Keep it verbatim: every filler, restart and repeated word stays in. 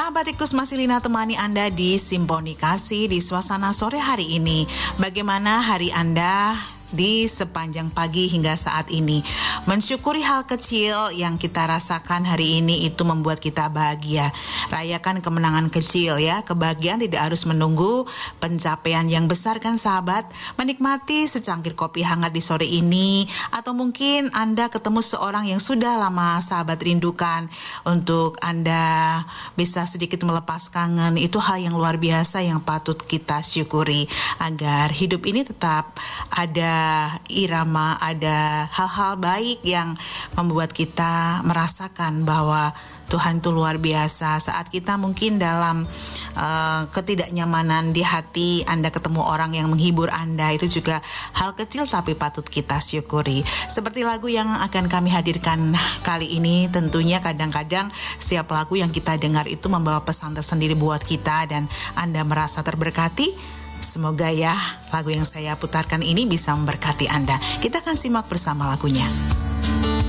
Sahabat Iktus Masilina temani Anda di Simponi Kasih di suasana sore hari ini. Bagaimana hari Anda di sepanjang pagi hingga saat ini? Mensyukuri hal kecil yang kita rasakan hari ini itu membuat kita bahagia. Rayakan kemenangan kecil ya. Kebahagiaan tidak harus menunggu pencapaian yang besar kan sahabat. Menikmati secangkir kopi hangat di sore ini, atau mungkin Anda ketemu seorang yang sudah lama sahabat rindukan, untuk Anda bisa sedikit melepas kangen. Itu hal yang luar biasa yang patut kita syukuri, agar hidup ini tetap ada irama, ada hal-hal baik yang membuat kita merasakan bahwa Tuhan itu luar biasa. Saat kita mungkin dalam uh, ketidaknyamanan di hati, Anda ketemu orang yang menghibur Anda, itu juga hal kecil tapi patut kita syukuri. Seperti lagu yang akan kami hadirkan kali ini, tentunya kadang-kadang setiap lagu yang kita dengar itu membawa pesan tersendiri buat kita, dan Anda merasa terberkati. Semoga ya lagu yang saya putarkan ini bisa memberkati Anda. Kita akan simak bersama lagunya.